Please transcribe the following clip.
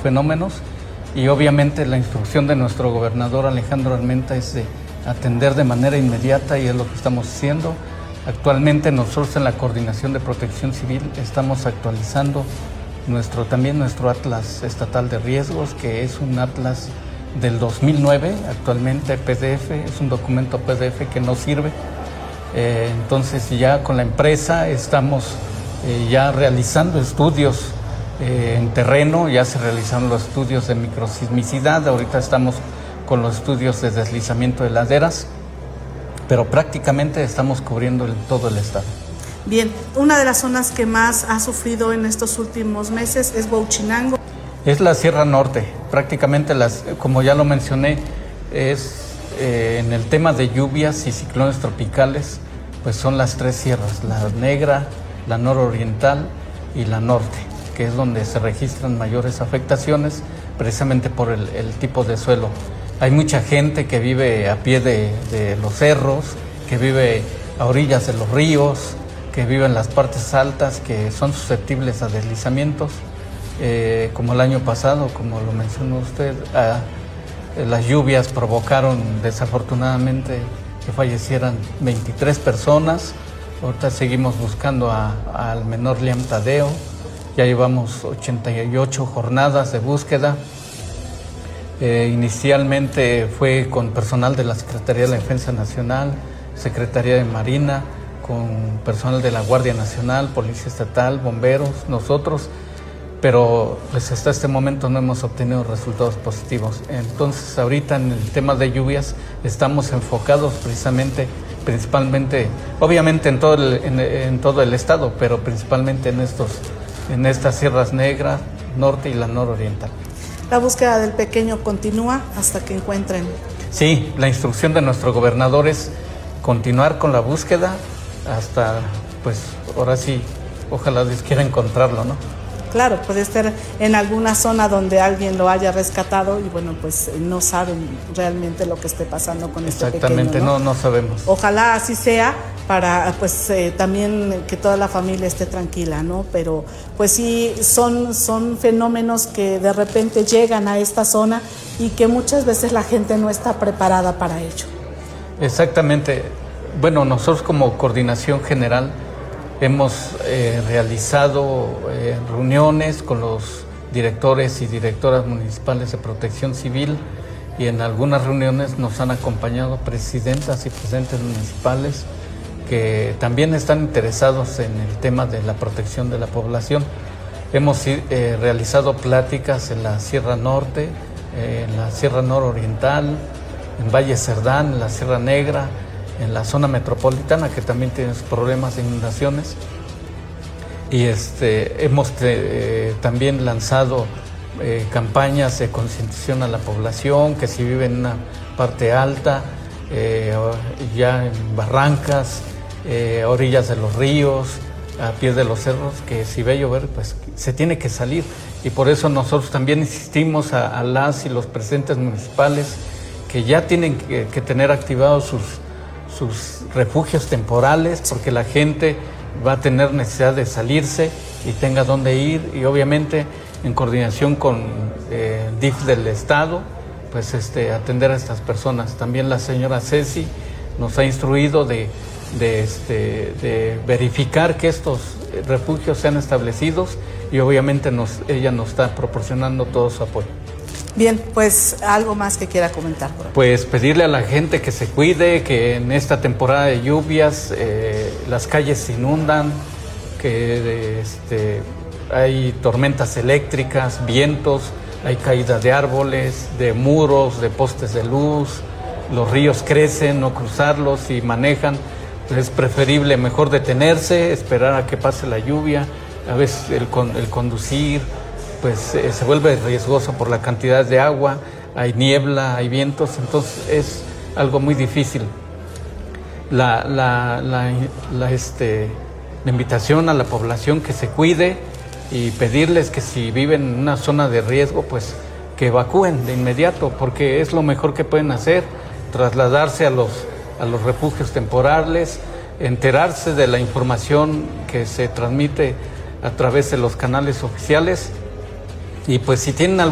fenómenos, y obviamente la instrucción de nuestro gobernador Alejandro Armenta es de atender de manera inmediata, y es lo que estamos haciendo. Actualmente nosotros en la Coordinación de Protección Civil estamos actualizando también nuestro Atlas Estatal de Riesgos, que es un atlas del 2009, actualmente PDF, es un documento PDF que no sirve. Entonces ya con la empresa estamos ya realizando estudios en terreno, ya se realizaron los estudios de microsismicidad, ahorita estamos con los estudios de deslizamiento de laderas, pero prácticamente estamos cubriendo todo el estado. Bien, una de las zonas que más ha sufrido en estos últimos meses es Huauchinango. Es la Sierra Norte, prácticamente como ya lo mencioné, es en el tema de lluvias y ciclones tropicales, pues son las tres sierras, la Negra, la nororiental y la norte, que es donde se registran mayores afectaciones precisamente por el tipo de suelo. Hay mucha gente que vive a pie de los cerros, que vive a orillas de los ríos, que vive en las partes altas, que son susceptibles a deslizamientos, como el año pasado, como lo mencionó usted. Las lluvias provocaron desafortunadamente que fallecieran 23 personas. Ahorita seguimos buscando al menor Liam Tadeo. Ya llevamos 88 jornadas de búsqueda. Inicialmente fue con personal de la Secretaría de la Defensa Nacional, Secretaría de Marina, con personal de la Guardia Nacional, Policía Estatal, bomberos, nosotros, pero pues hasta este momento no hemos obtenido resultados positivos. Entonces ahorita en el tema de lluvias estamos enfocados principalmente, obviamente en todo el estado, pero principalmente en estas sierras negras, norte y la nororiental. La búsqueda del pequeño continúa hasta que encuentren. Sí, la instrucción de nuestro gobernador es continuar con la búsqueda hasta, pues, ahora sí, ojalá Dios quiera encontrarlo, ¿no? Claro, puede estar en alguna zona donde alguien lo haya rescatado y bueno, pues no saben realmente lo que esté pasando con este pequeño. Exactamente, no sabemos. Ojalá así sea para pues también que toda la familia esté tranquila, ¿no? Pero pues sí, son fenómenos que de repente llegan a esta zona y que muchas veces la gente no está preparada para ello. Exactamente. Bueno, nosotros como Coordinación General hemos realizado reuniones con los directores y directoras municipales de Protección Civil, y en algunas reuniones nos han acompañado presidentas y presidentes municipales que también están interesados en el tema de la protección de la población. Hemos realizado pláticas en la Sierra Norte, en la Sierra Nororiental, en Valle Cerdán, en la Sierra Negra, en la zona metropolitana, que también tiene problemas de inundaciones, y hemos también lanzado campañas de concientización a la población, que si vive en una parte alta, ya en barrancas, a orillas de los ríos, a pies de los cerros, que si ve llover, pues se tiene que salir, y por eso nosotros también insistimos a las y los presidentes municipales que ya tienen que tener activados sus refugios temporales, porque la gente va a tener necesidad de salirse y tenga dónde ir, y obviamente en coordinación con DIF del Estado, pues atender a estas personas. También la señora Ceci nos ha instruido de verificar que estos refugios sean establecidos, y obviamente ella nos está proporcionando todo su apoyo. Bien, pues algo más que quiera comentar. Pues pedirle a la gente que se cuide, que en esta temporada de lluvias las calles se inundan, que hay tormentas eléctricas, vientos, hay caída de árboles, de muros, de postes de luz, los ríos crecen, no cruzarlos. Si manejan, pues es preferible mejor detenerse, esperar a que pase la lluvia. A veces el conducir pues se vuelve riesgoso por la cantidad de agua, hay niebla, hay vientos, entonces es algo muy difícil. La invitación a la población que se cuide, y pedirles que si viven en una zona de riesgo, pues que evacúen de inmediato, porque es lo mejor que pueden hacer, trasladarse a los refugios temporales, enterarse de la información que se transmite a través de los canales oficiales, y pues si tienen algún